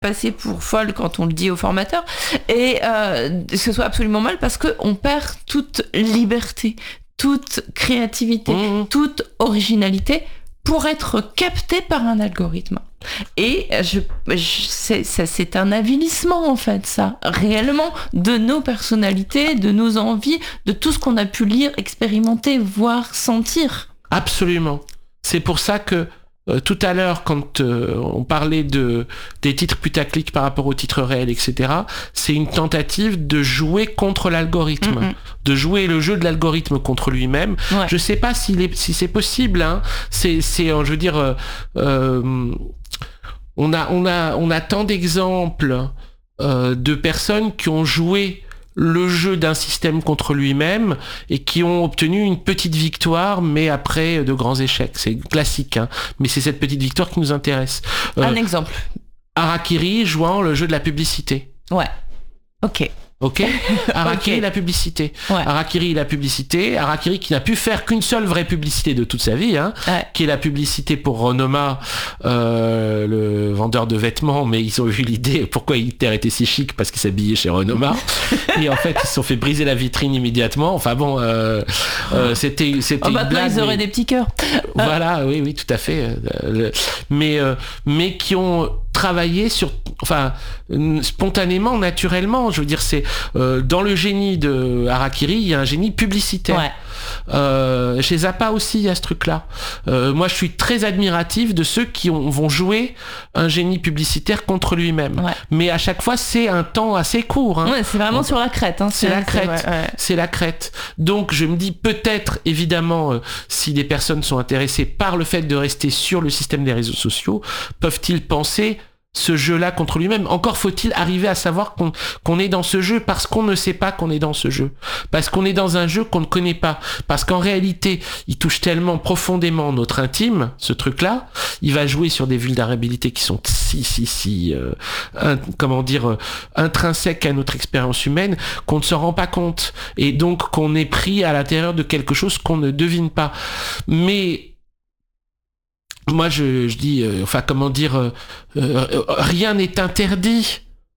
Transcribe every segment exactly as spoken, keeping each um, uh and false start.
passer pour folle quand on le dit au formateur, et euh, ce soit absolument mal parce qu'on perd toute liberté, toute créativité, mmh. toute originalité pour être capté par un algorithme. Et je, je, c'est, ça, c'est un avilissement en fait, ça, réellement, de nos personnalités, de nos envies, de tout ce qu'on a pu lire, expérimenter, voir, sentir. Absolument. C'est pour ça que euh, tout à l'heure, quand euh, on parlait de, des titres putaclic par rapport aux titres réels, et cetera, c'est une tentative de jouer contre l'algorithme, mm-hmm. de jouer le jeu de l'algorithme contre lui-même. Ouais. Je sais pas s'il est, si c'est possible. Hein. C'est, c'est, je veux dire, euh, euh, on a, on a, on a tant d'exemples euh, de personnes qui ont joué le jeu d'un système contre lui-même et qui ont obtenu une petite victoire, mais après de grands échecs. C'est classique, hein, mais c'est cette petite victoire qui nous intéresse. Euh, Un exemple. Harakiri jouant le jeu de la publicité. Ouais. Ok. Ok. Harakiri, okay. La publicité. Ouais. Harakiri, la publicité. Harakiri qui n'a pu faire qu'une seule vraie publicité de toute sa vie, hein, ouais. qui est la publicité pour Ronoma, euh, le vendeur de vêtements, mais ils ont eu l'idée pourquoi Hitler était si chic parce qu'il s'habillait chez Ronoma. Et en fait, ils se sont fait briser la vitrine immédiatement. Enfin bon, euh, euh, c'était, c'était oh, une maintenant blague. Ils auraient mais... des petits cœurs. Voilà, oui, oui, tout à fait. Mais, euh, mais qui ont travaillé sur, enfin, spontanément, naturellement. Je veux dire, c'est euh, dans le génie de Harakiri, il y a un génie publicitaire. Ouais. Euh, chez Zappa aussi, il y a ce truc-là. Euh, moi, je suis très admiratif de ceux qui ont, vont jouer un génie publicitaire contre lui-même. Ouais. Mais à chaque fois, c'est un temps assez court. Hein. Ouais, c'est vraiment Donc, sur la crête. Hein. C'est, c'est la crête. C'est, ouais, ouais. c'est la crête. Donc, je me dis peut-être, évidemment, euh, si des personnes sont intéressées par le fait de rester sur le système des réseaux sociaux, peuvent-ils penser ce jeu-là contre lui-même. Encore faut-il arriver à savoir qu'on, qu'on est dans ce jeu parce qu'on ne sait pas qu'on est dans ce jeu. Parce qu'on est dans un jeu qu'on ne connaît pas. Parce qu'en réalité, il touche tellement profondément notre intime, ce truc-là. Il va jouer sur des vulnérabilités qui sont si, si, si, euh, un, comment dire, euh, intrinsèques à notre expérience humaine, qu'on ne se rend pas compte. Et donc, qu'on est pris à l'intérieur de quelque chose qu'on ne devine pas. Mais, moi, je, je dis, euh, enfin, comment dire, euh, euh, rien n'est interdit,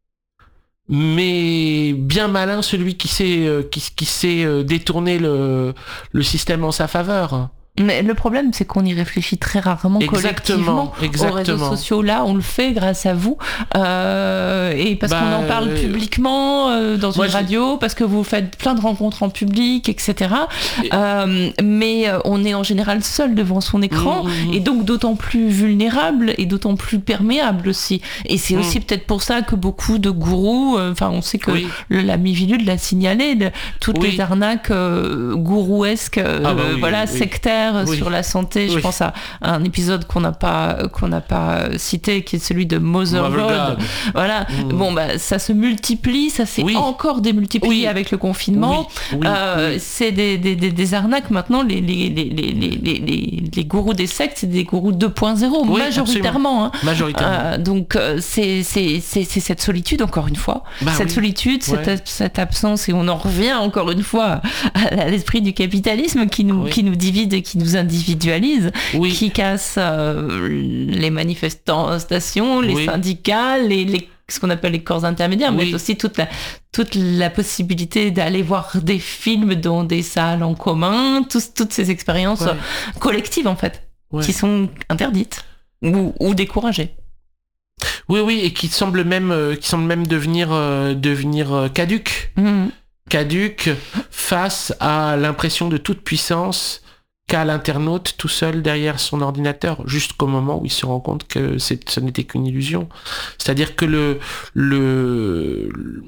mais bien malin celui qui sait, euh, qui, qui sait euh, détourner le, le système en sa faveur. Mais le problème, c'est qu'on y réfléchit très rarement exactement, collectivement exactement. aux réseaux sociaux. Là, on le fait grâce à vous, euh, et parce bah, qu'on en parle euh, publiquement euh, dans une radio, j'ai... parce que vous faites plein de rencontres en public, et cetera. Et... Euh, mais on est en général seul devant son écran, mmh, et donc d'autant plus vulnérable et d'autant plus perméable aussi. Et c'est mmh. aussi peut-être pour ça que beaucoup de gourous, enfin, euh, on sait que oui. l'ami Vilud l'a signalé, de, toutes oui. les arnaques euh, gourouesques, euh, ah bah oui, voilà, oui. sectaires. Oui. Sur la santé, oui. je pense à un épisode qu'on n'a pas qu'on n'a pas cité, qui est celui de Motherhood. Voilà. Mmh. Bon, bah ça se multiplie, ça s'est oui. encore démultiplié oui. avec le confinement. Oui. Oui. Euh, oui. C'est des, des, des, des arnaques maintenant. Les les, les, les, les, les, les gourous des sectes, c'est des gourous deux point zéro oui, majoritairement. Hein. Majoritairement. Euh, donc c'est, c'est c'est c'est cette solitude encore une fois, bah, cette oui. solitude, ouais. cette cette absence, et on en revient encore une fois à l'esprit du capitalisme qui nous oui. qui nous divide et qui nous individualise, oui. qui casse euh, les manifestations, les oui. syndicats, les, les, ce qu'on appelle les corps intermédiaires, oui. mais aussi toute la, toute la possibilité d'aller voir des films dans des salles en commun, tous, toutes ces expériences ouais. collectives en fait, ouais. qui sont interdites ou, ou découragées. Oui, oui, et qui semblent même, euh, qui semblent même devenir, euh, devenir euh, caduques. Mmh. Caduques face à l'impression de toute puissance qu'a l'internaute tout seul derrière son ordinateur, jusqu'au moment où il se rend compte que c'est, ça n'était qu'une illusion. C'est-à-dire que le, le,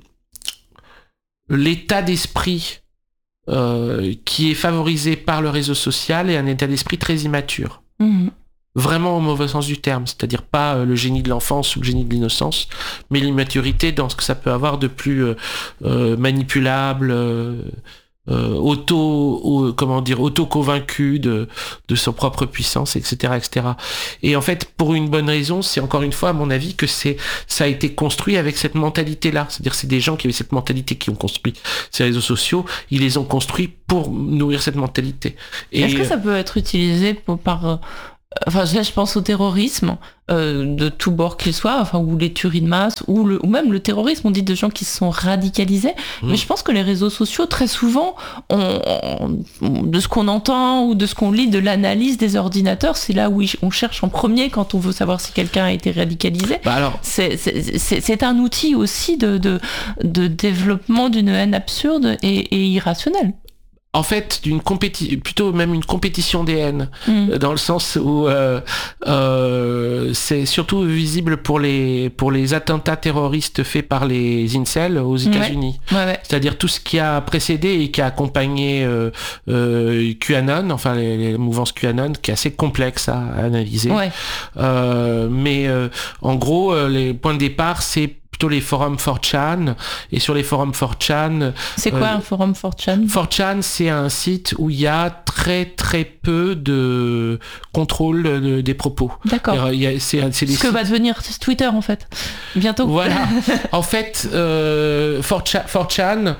l'état d'esprit euh, qui est favorisé par le réseau social est un état d'esprit très immature. Mmh. Vraiment au mauvais sens du terme, c'est-à-dire pas euh, le génie de l'enfance ou le génie de l'innocence, mais l'immaturité dans ce que ça peut avoir de plus euh, euh, manipulable, euh, Euh, auto, euh, comment dire, auto-convaincu de, de sa propre puissance, et cetera, et cetera. Et en fait, pour une bonne raison, c'est encore une fois, à mon avis, que c'est, ça a été construit avec cette mentalité-là. C'est-à-dire, c'est des gens qui avaient cette mentalité qui ont construit ces réseaux sociaux. Ils les ont construits pour nourrir cette mentalité. Et est-ce que ça peut être utilisé pour, par enfin là je pense au terrorisme euh, de tout bord qu'il soit, enfin ou les tueries de masse ou, le, ou même le terrorisme, on dit de gens qui se sont radicalisés, mmh. mais je pense que les réseaux sociaux très souvent on, on, de ce qu'on entend ou de ce qu'on lit de l'analyse des ordinateurs, c'est là où on cherche en premier quand on veut savoir si quelqu'un a été radicalisé. Bah alors... c'est, c'est, c'est, c'est un outil aussi de, de, de développement d'une haine absurde et, et irrationnelle. En fait, d'une compéti- plutôt même une compétition des haines, mmh. dans le sens où euh, euh, c'est surtout visible pour les pour les attentats terroristes faits par les incels aux États-Unis. Ouais. Ouais, ouais. C'est-à-dire tout ce qui a précédé et qui a accompagné euh, euh, QAnon, enfin les, les mouvances QAnon, qui est assez complexe à analyser. Ouais. Euh, mais euh, en gros, euh, les points de départ, c'est plutôt les forums four chan, et sur les forums four chan... C'est quoi euh, un forum four chan ? four chan, c'est un site où il y a très très peu de contrôle de, des propos. D'accord. Il y a, c'est, c'est Ce que sites... va devenir Twitter en fait, bientôt. Voilà. En fait, euh, four chan,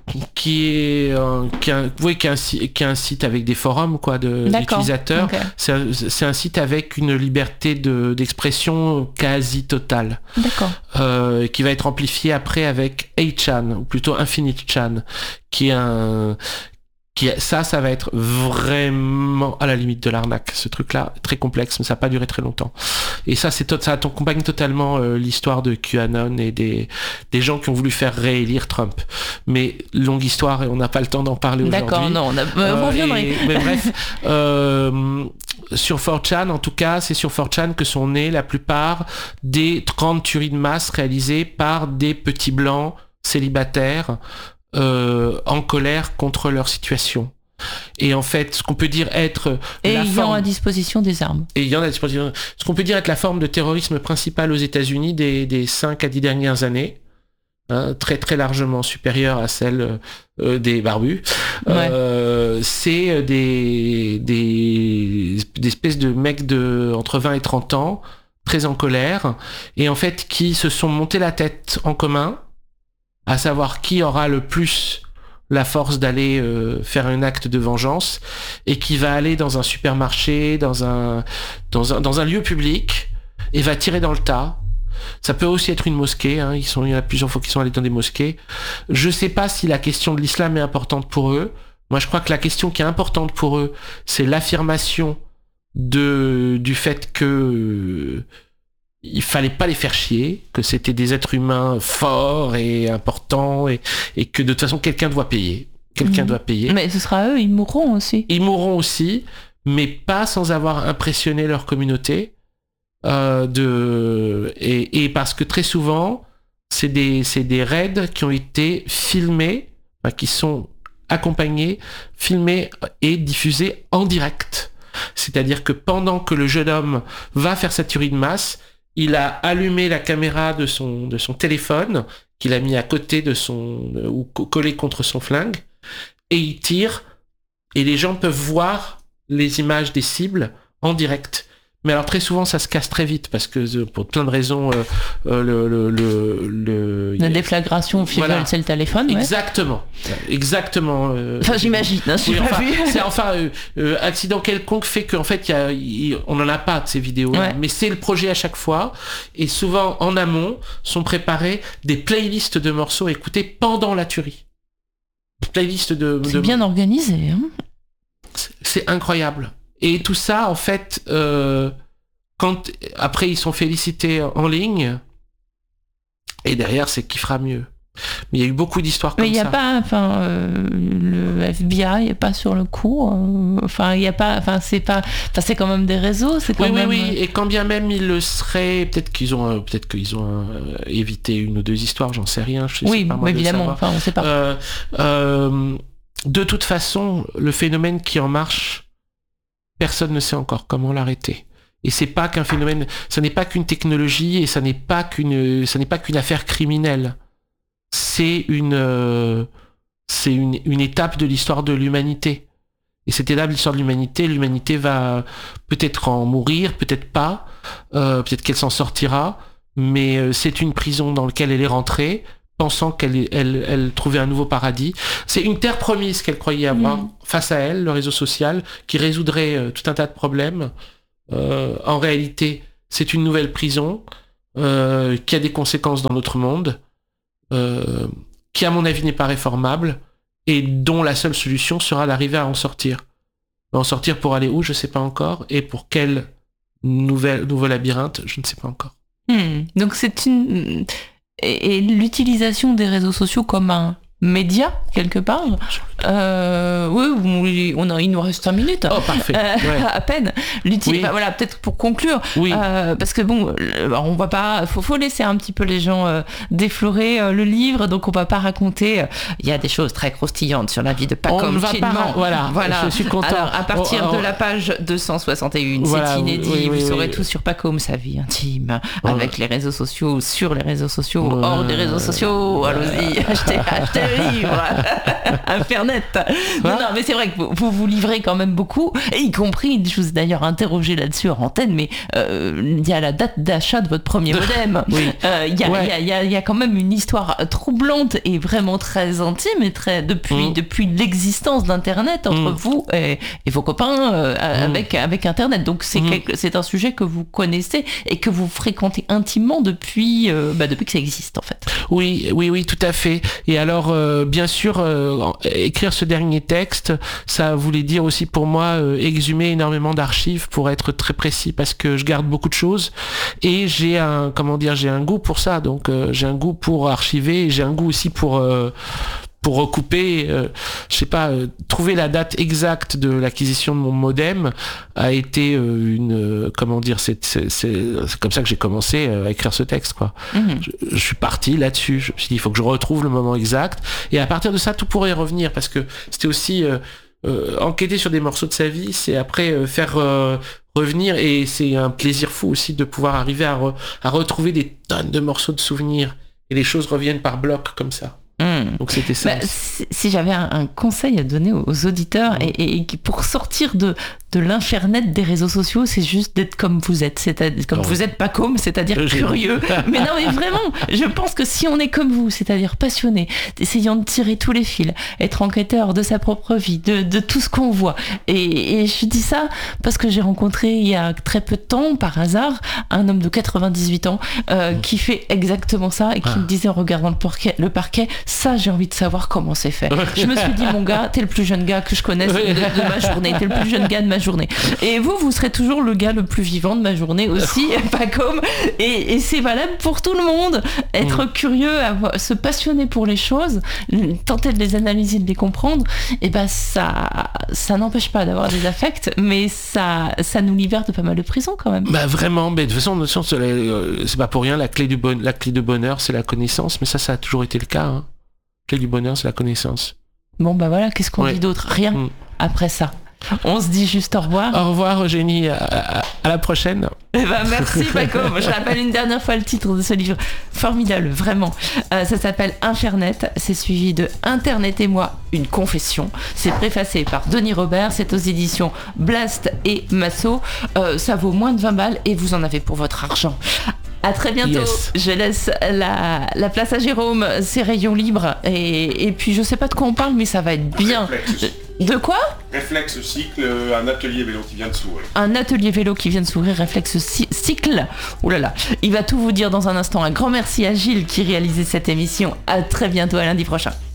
qui est, euh, qui, est un, oui, qui, est un, qui est un site avec des forums quoi, de, d'utilisateurs, okay. c'est, un, c'est un site avec une liberté de, d'expression quasi totale. D'accord. Euh, qui va être amplifié après avec eight chan, ou plutôt Infinite Chan, qui est un... Qui est, ça, ça va être vraiment à la limite de l'arnaque, ce truc-là, très complexe, mais ça n'a pas duré très longtemps. Et ça, c'est to- ça accompagne totalement euh, l'histoire de QAnon et des, des gens qui ont voulu faire réélire Trump. Mais longue histoire, et on n'a pas le temps d'en parler D'accord, aujourd'hui. D'accord, non, on, a... euh, on reviendrait. Mais bref, euh, sur four chan, en tout cas, c'est sur four chan que sont nées la plupart des grandes tueries de masse réalisées par des petits blancs célibataires euh, en colère contre leur situation. Et en fait, ce qu'on peut dire être et la ayant forme... à disposition des armes. Et ayant à disposition... Ce qu'on peut dire être la forme de terrorisme principale aux États-Unis des, des cinq à dix dernières années. Hein, très très largement supérieure à celle euh, des barbus. Ouais. Euh, c'est des, des, des espèces de mecs de entre vingt et trente ans, très en colère, et en fait qui se sont montés la tête en commun, à savoir qui aura le plus la force d'aller euh, faire un acte de vengeance, et qui va aller dans un supermarché, dans un, dans un, dans un lieu public, et va tirer dans le tas. Ça peut aussi être une mosquée, hein. Ils sont, il y en a plusieurs fois qu'ils sont allés dans des mosquées. Je sais pas si la question de l'islam est importante pour eux. Moi, je crois que la question qui est importante pour eux, c'est l'affirmation de, du fait que euh, il fallait pas les faire chier, que c'était des êtres humains forts et importants, et, et que de toute façon, quelqu'un doit payer. Quelqu'un mmh. doit payer. Mais ce sera eux, ils mourront aussi. Ils mourront aussi, mais pas sans avoir impressionné leur communauté. Euh, de et, et parce que très souvent c'est des c'est des raids qui ont été filmés, enfin, qui sont accompagnés, filmés et diffusés en direct. C'est-à-dire que pendant que le jeune homme va faire sa tuerie de masse, il a allumé la caméra de son de son téléphone qu'il a mis à côté de son ou collé contre son flingue, et il tire, et les gens peuvent voir les images des cibles en direct. Mais alors très souvent ça se casse très vite parce que pour plein de raisons euh, euh, le, le, le, le la déflagration fait voilà. C'est le téléphone. Ouais. Exactement, exactement. Euh, enfin j'imagine. Hein, oui, enfin, c'est enfin euh, euh, accident quelconque fait qu'en fait y a, y, on n'en a pas de ces vidéos, ouais. Mais c'est le projet à chaque fois, et souvent en amont sont préparées des playlists de morceaux à écouter pendant la tuerie. Playlists de. C'est de... bien organisé. Hein, c'est, c'est incroyable. Et tout ça, en fait, euh, quand après ils sont félicités en ligne, et derrière c'est qui fera mieux. Mais il y a eu beaucoup d'histoires comme ça. Mais il n'y a pas, enfin, euh, le F B I n'est pas sur le coup. Euh, enfin, il y a pas, enfin, c'est pas, enfin, c'est quand même des réseaux. C'est quand oui, même... oui, oui. Et quand bien même ils le seraient, peut-être qu'ils ont, euh, peut-être qu'ils ont euh, évité une ou deux histoires, j'en sais rien. Je sais oui, pas, moi, évidemment. Enfin, on sait pas. Euh, euh, de toute façon, le phénomène qui en marche, personne ne sait encore comment l'arrêter. Et c'est pas qu'un phénomène, ça n'est pas qu'une technologie, et ça n'est pas qu'une, ça n'est pas qu'une affaire criminelle. C'est une, euh, c'est une, une étape de l'histoire de l'humanité. Et cette étape de l'histoire de l'humanité, l'humanité va peut-être en mourir, peut-être pas, euh, peut-être qu'elle s'en sortira, mais euh, c'est une prison dans laquelle elle est rentrée, pensant qu'elle elle, elle trouvait un nouveau paradis. C'est une terre promise qu'elle croyait avoir mmh. face à elle, le réseau social, qui résoudrait euh, tout un tas de problèmes. euh, en réalité, c'est une nouvelle prison euh, qui a des conséquences dans notre monde, euh, qui à mon avis n'est pas réformable et dont la seule solution sera d'arriver à en sortir. En sortir pour aller où, je ne sais pas encore, et pour quel nouvel, nouveau labyrinthe, je ne sais pas encore. Hmm. Donc c'est une... Et, et l'utilisation des réseaux sociaux comme un média, quelque part. Euh, oui, oui, on a, il nous reste cinq minutes. Oh, parfait. Euh, ouais. À peine. Oui. Bah, voilà, peut-être pour conclure. Oui. Euh, parce que bon, on va pas, faut, faut laisser un petit peu les gens euh, déflorer euh, le livre, donc on va pas raconter. Il euh, y a des choses très croustillantes sur la vie de Pacôme. On ne va pas. Voilà. Voilà. Je suis content. Alors, à partir oh, oh. de la page deux cent soixante et un, voilà, c'est inédit. oui, oui, vous saurez oui. tout sur Pacôme, sa vie intime, ouais. avec les réseaux sociaux, sur les réseaux sociaux, ouais. hors des réseaux sociaux. Ouais. Allons-y, achetez, achetez le livre. Internet. Non, non, mais c'est vrai que vous, vous vous livrez quand même beaucoup, et y compris, je vous ai d'ailleurs interrogé là-dessus en antenne, mais il euh, y a la date d'achat de votre premier modem. Il oui. euh, y, ouais. y, y, y a quand même une histoire troublante et vraiment très intime, et très, depuis, mmh. depuis l'existence d'Internet entre mmh. vous et, et vos copains euh, mmh. avec, avec Internet. Donc c'est, mmh. quelque, c'est un sujet que vous connaissez et que vous fréquentez intimement depuis, euh, bah, depuis que ça existe en fait. Oui, oui, oui, tout à fait. Et alors, euh, bien sûr, euh, écrire ce dernier texte, ça voulait dire aussi pour moi euh, exhumer énormément d'archives pour être très précis, parce que je garde beaucoup de choses et j'ai un, comment dire, j'ai un goût pour ça. Donc euh, j'ai un goût pour archiver, et j'ai un goût aussi pour euh, pour recouper, euh, je sais pas, euh, trouver la date exacte de l'acquisition de mon modem a été euh, une, euh, comment dire, c'est, c'est, c'est, c'est comme ça que j'ai commencé euh, à écrire ce texte, quoi. Mmh. Je, je suis parti là-dessus, je me suis dit, il faut que je retrouve le moment exact, et à partir de ça, tout pourrait revenir, parce que c'était aussi euh, euh, enquêter sur des morceaux de sa vie, c'est après euh, faire euh, revenir, et c'est un plaisir fou aussi de pouvoir arriver à, re, à retrouver des tonnes de morceaux de souvenirs, et les choses reviennent par blocs comme ça. Mmh. Donc c'était ça. Bah, si, si j'avais un, un conseil à donner aux, aux auditeurs, mmh. et, et pour sortir de, de l'infernet des réseaux sociaux, c'est juste d'être comme vous êtes, c'est-à-dire comme oh. vous êtes Pacôme, c'est-à-dire J'ai curieux. Mais non, mais vraiment, je pense que si on est comme vous, c'est-à-dire passionné, essayant de tirer tous les fils, être enquêteur de sa propre vie, de, de tout ce qu'on voit. Et, et je dis ça parce que j'ai rencontré il y a très peu de temps, par hasard, un homme de quatre-vingt-dix-huit ans euh, mmh. qui fait exactement ça et qui ah. me disait en regardant le parquet, le parquet, ça, j'ai envie de savoir comment c'est fait. Je me suis dit, mon gars, t'es le plus jeune gars que je connaisse de, de ma journée. T'es le plus jeune gars de ma journée. Et vous, vous serez toujours le gars le plus vivant de ma journée aussi, Pacôme. Et, et c'est valable pour tout le monde. Être mmh. curieux, avoir, se passionner pour les choses, tenter de les analyser, de les comprendre, et ben ça, ça n'empêche pas d'avoir des affects, mais ça, ça nous libère de pas mal de prison quand même. Bah vraiment, mais de toute façon, c'est pas pour rien, la clé du bon, la clé de bonheur, c'est la connaissance, mais ça, ça a toujours été le cas, hein. La clé du bonheur, c'est la connaissance. Bon, bah voilà, qu'est-ce qu'on ouais. dit d'autre ? Rien mmh. après ça. On se dit juste au revoir. Au revoir, Eugénie. À, à, à la prochaine. Eh ben, merci, Pacôme. Je rappelle une dernière fois le titre de ce livre. Formidable, vraiment. Euh, ça s'appelle Infernet. C'est suivi de Internet et moi, une confession. C'est préfacé par Denis Robert. C'est aux éditions Blast et Massot. Euh, ça vaut moins de vingt balles et vous en avez pour votre argent. À très bientôt. Yes. Je laisse la, la place à Jérôme, ses rayons libres. Et, et puis, je sais pas de quoi on parle, mais ça va être bien. De quoi ? Réflexe Cycle, un atelier vélo qui vient de s'ouvrir. Un atelier vélo qui vient de s'ouvrir, Réflexe Cycle. Ouh là là. Il va tout vous dire dans un instant. Un grand merci à Gilles qui réalisait cette émission. À très bientôt, à lundi prochain.